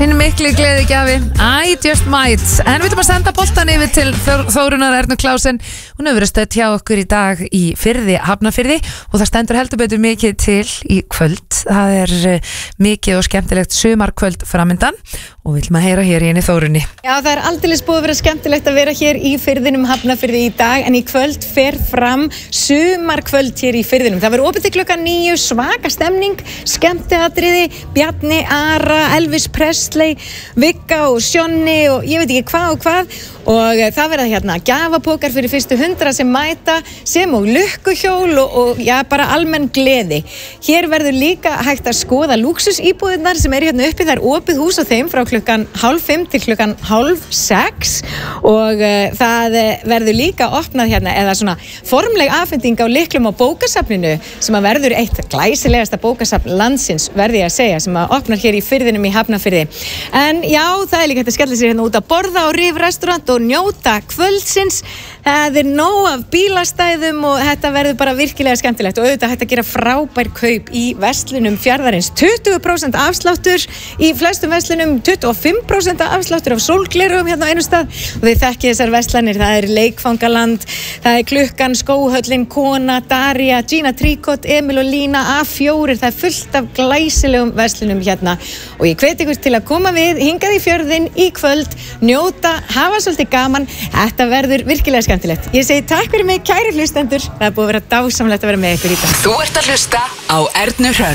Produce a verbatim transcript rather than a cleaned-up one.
Sinn mikli gleði gjafi I just might. En við ætlum að senda boltan yfir til Þórunar Ernu Klausen. Hún hefur verið stödd hjá okkur í dag í Firði, Hafnarfirði, og það stendur heldur betur mikið til í kvöld. Það er mikið og skemmtilegt sumarkvöld framundan og við ætlum að heyra hér í henni Þórunni. Já, það er aldeilis búið að vera skemmtilegt að vera hér í Firðinum Hafnarfirði í dag, en í kvöld fer fram sumarkvöld hér í Firðinum. Það verður opið til klukkan níu, svaka stemning, skemmtiatriði, Bjarni, Ara, Elvis Presley, Vigga og Sjonni og ég veit ekki hvað og hvað, og það verða hérna gjafapokar fyrir fyrstu hundra sem mæta, sem og lukkuhjól og, og já, bara almenn gleði. Hér verður líka hægt að skoða lúxusíbúðirnar sem eru hérna uppi. Það er opið hús á þeim frá klukkan hálf fimm til klukkan hálf sex og uh, það verður líka opnað hérna, eða svona formleg afhending á lyklum á bókasafninu sem að verður eitt glæsilegasta bókasafn landsins, verði ég að segja, sem að opnar hér í Firðinum í Hafnarfirði. En já, það er líka hægt að skella sér hérna út að borða á Rif restaurant og njóta kvöldsins. Það er nóg af bílastæðum og þetta verður bara virkilega skemmtilegt, og auðvitað hægt að gera frábær kaup í verslunum Fjarðarins. tuttugu prósent afsláttur í flestum verslunum, tuttugu og fimm prósent afsláttur af sólglerugum hérna á einum stað, og þið þekkið þessar verslanir. Það er Leikfangaland, það er Klukkan, Skóhöllin, Kona, Daria, Gina Tricot, Emil og Lína, A fjórir. Það er fullt af glæsilegum verslunum hérna og ég hvet ykkur til að koma við hingað í Fjörðinn í kvöld, njóta, hafa svolítið gaman. Þetta verður virkilega skemmtilegt. Ég segi takk fyrir mig, kæri hlustendur. Það er búið að vera dásamlegt að vera með ykkur í dag. Þú ert að hlusta á Ernu Hrönn.